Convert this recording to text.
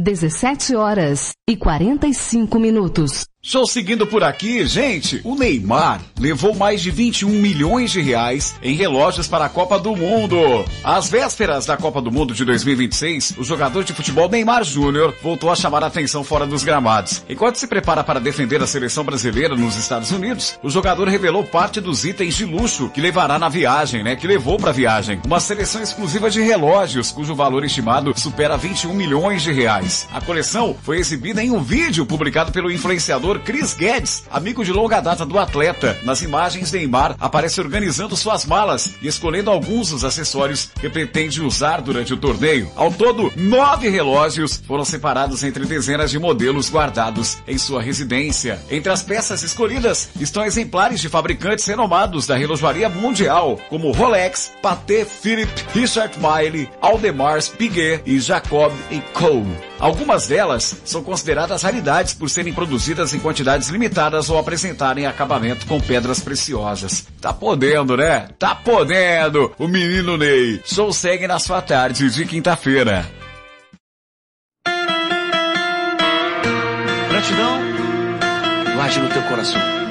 17h45. Show seguindo por aqui, gente. O Neymar levou mais de 21 milhões de reais em relógios para a Copa do Mundo. Às vésperas da Copa do Mundo de 2026, o jogador de futebol Neymar Júnior voltou a chamar a atenção fora dos gramados. Enquanto se prepara para defender a seleção brasileira nos Estados Unidos, o jogador revelou parte dos itens de luxo que levará na viagem, que levou para a viagem. Uma seleção exclusiva de relógios, cujo valor estimado supera 21 milhões de reais. A coleção foi exibida em um vídeo publicado pelo influenciador Chris Guedes, amigo de longa data do atleta. Nas imagens, Neymar aparece organizando suas malas e escolhendo alguns dos acessórios que pretende usar durante o torneio. Ao todo, 9 relógios foram separados entre dezenas de modelos guardados em sua residência. Entre as peças escolhidas estão exemplares de fabricantes renomados da relojaria mundial, como Rolex, Patek Philippe, Richard Mille, Audemars Piguet e Jacob & Co. Algumas delas são consideradas raridades por serem produzidas em quantidades limitadas ou apresentarem acabamento com pedras preciosas. Tá podendo, né? Tá podendo! O menino Ney. Show segue na sua tarde de quinta-feira. Gratidão, guarde no teu coração.